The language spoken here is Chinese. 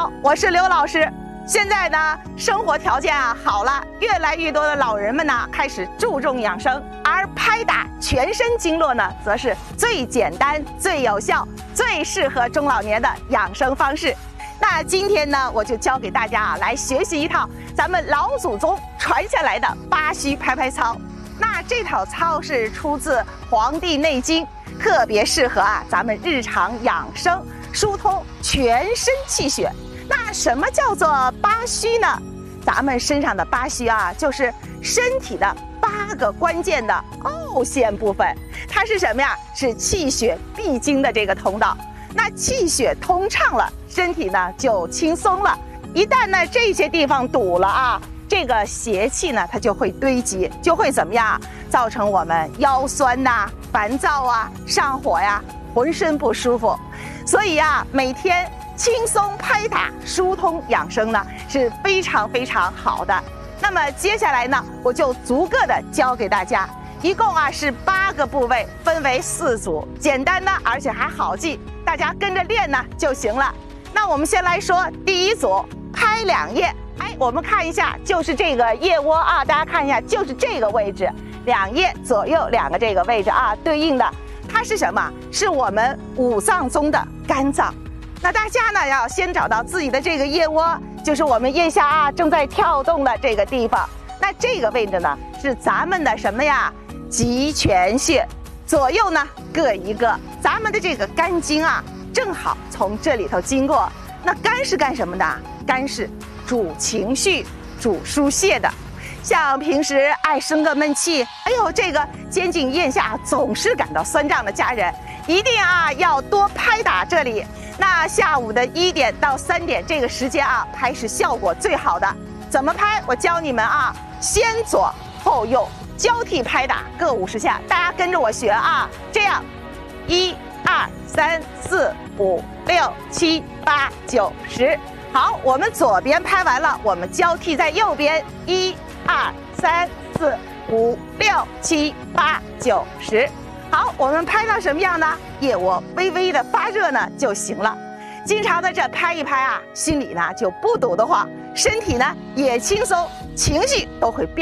好，我是刘老师。现在呢，生活条件好了，越来越多的老人们呢开始注重养生，而拍打全身经络呢，则是最简单、最有效、最适合中老年的养生方式。那今天呢，我就教给大家来学习一套咱们老祖宗传下来的八虚拍拍操。那这套操是出自《黄帝内经》，特别适合咱们日常养生，疏通全身气血。那什么叫做八虚呢？咱们身上的八虚就是身体的8个关键的凹陷部分。它是什么呀？是气血必经的这个通道。那气血通畅了，身体呢就轻松了。一旦呢这些地方堵了这个邪气呢它就会堆积，就会怎么样？造成我们腰酸烦躁上火浑身不舒服。所以每天轻松拍打疏通养生呢是非常非常好的。那么接下来呢，我就逐个的教给大家，一共是8个部位，分为4组，简单的而且还好记，大家跟着练呢就行了。那我们先来说第一组，拍2腋。我们看一下，就是这个腋窝大家看一下，就是这个位置，2腋左右2个这个位置对应的，它是什么？是我们5脏中的肝脏。那大家呢要先找到自己的这个腋窝，就是我们腋下正在跳动的这个地方。那这个位置呢是咱们的什么呀？极泉穴，左右呢各一个。咱们的这个肝经正好从这里头经过。那肝是干什么的？肝是主情绪、主疏泄的。像平时爱生个闷气，这个肩颈腋下总是感到酸胀的家人，一定要多拍打这里。那下午的1点到3点这个时间拍是效果最好的。怎么拍？我教你们先左后右交替拍打各50下，大家跟着我学这样1、2、3、4、5、6、7、8、9、10。好，我们左边拍完了，我们交替在右边1、2、3、4、5、6、7、8、9、10。好，我们拍到什么样呢？腋窝微微的发热呢就行了。经常的这拍一拍心里呢就不堵得慌，身体呢也轻松，情绪都会变